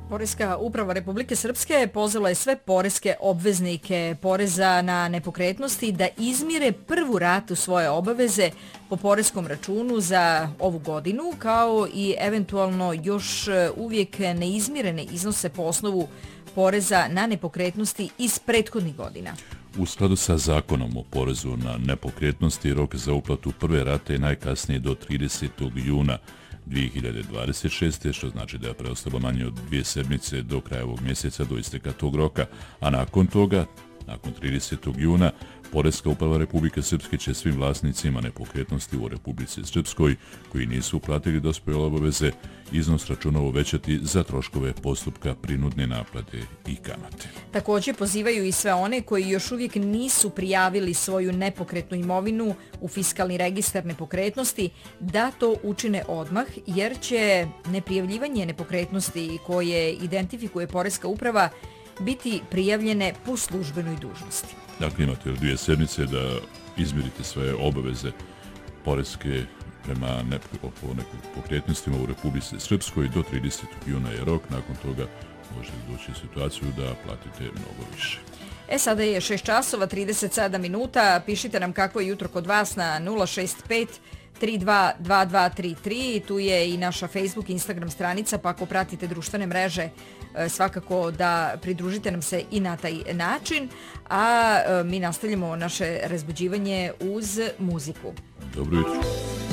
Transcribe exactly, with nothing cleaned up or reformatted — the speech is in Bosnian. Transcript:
Poreska uprava Republike Srpske pozvala je sve poreske obveznike poreza na nepokretnosti da izmire prvu ratu svoje obaveze po poreskom računu za ovu godinu, kao i eventualno još uvijek neizmirene iznose po osnovu poreza na nepokretnosti iz prethodnih godina. U skladu sa zakonom o porezu na nepokretnosti, rok za uplatu prve rate je najkasnije do tridesetog juna dvije hiljade dvadeset šeste. što znači da je preostalo manje od dvije sedmice do kraja ovog mjeseca do isteka tog roka, a nakon toga, nakon tridesetog juna, Poreska uprava Republike Srpske će svim vlasnicima nepokretnosti u Republici Srpskoj koji nisu uplatili dospjele obaveze iznos računa uvećati za troškove postupka prinudne naplate i kamate. Također pozivaju i sve one koji još uvijek nisu prijavili svoju nepokretnu imovinu u fiskalni registar nepokretnosti da to učine odmah, jer će neprijavljivanje nepokretnosti koje identifikuje Poreska uprava biti prijavljene po službenoj dužnosti. Dakle, imate dvije sedmice da izmirite svoje obaveze poreske prema nepokretnostima u Republici Srpskoj. Do tridesetog juna je rok, nakon toga možete doći u situaciju da platite mnogo više. E, sada je šest časova, trideset sedam minuta. Pišite nam kako je jutro kod vas na nula šest pet tri dva dva dva tri tri. Tu je i naša Facebook i Instagram stranica, pa ako pratite društvene mreže, svakako da pridružite nam se i na taj način. A mi nastavljamo naše razbuđivanje uz muziku. Dobro jutro.